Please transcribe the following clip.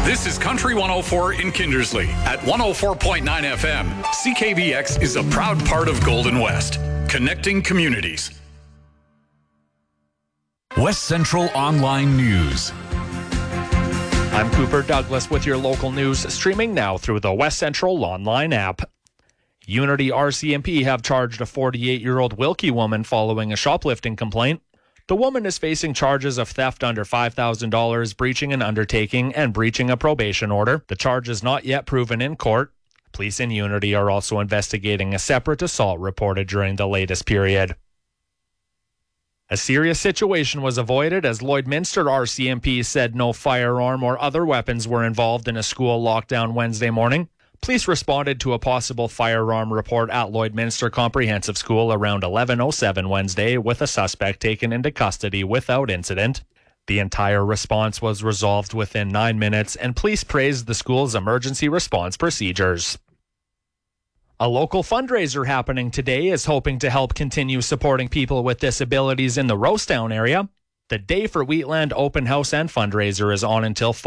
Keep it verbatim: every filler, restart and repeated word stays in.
This is Country one oh four in Kindersley. At one oh four point nine F M, C K B X is a proud part of Golden West, connecting communities. West Central Online News. I'm Cooper Douglas with your local news, streaming now through the West Central Online app. Unity R C M P have charged a forty-eight-year-old Wilkie woman following a shoplifting complaint. The woman is facing charges of theft under five thousand dollars, breaching an undertaking, and breaching a probation order. The charge is not yet proven in court. Police in Unity are also investigating a separate assault reported during the latest period. A serious situation was avoided as Lloydminster R C M P said no firearm or other weapons were involved in a school lockdown Wednesday morning. Police responded to a possible firearm report at Lloydminster Comprehensive School around eleven oh seven Wednesday, with a suspect taken into custody without incident. The entire response was resolved within nine minutes, and police praised the school's emergency response procedures. A local fundraiser happening today is hoping to help continue supporting people with disabilities in the Rosetown area. The Day for Wheatland open house and fundraiser is on until four